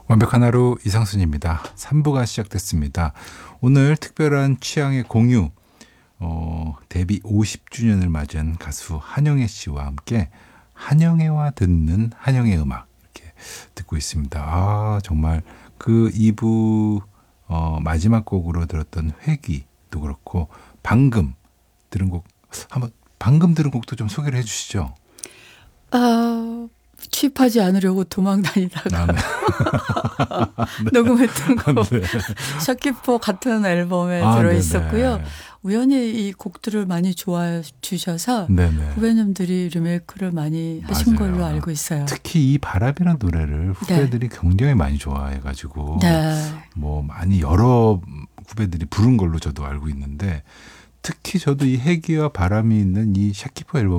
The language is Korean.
완벽한 하루 이상순입니다. 3부가 시작됐습니다. 오늘 특별한 취향의 공유, 데뷔 50주년을 맞은 가수 한영애 씨와 함께 한영애와 듣는 한영애 음악 이렇게 듣고 있습니다. 아, 정말 그 2부 마지막 곡으로 들었던 회귀도 그렇고 방금 들은 곡도 좀 소개를 해 주시죠. 취입하지 않으려고 도망 다니다가 네. 녹음했던 거 네. 샤키포 같은 앨범에 들어있었고요. 네네. 우연히 이 곡들을 많이 좋아해 주셔서 네네. 후배님들이 리메이크를 많이 하신 맞아요. 걸로 알고 있어요. 특히 이 바람이라는 노래를 후배들이 굉장히 많이 좋아해가지고 네. 뭐 많이 여러 후배들이 부른 걸로 저도 알고 있는데 특히 저도 이 해기와 바람이 있는 이 샤키포 앨범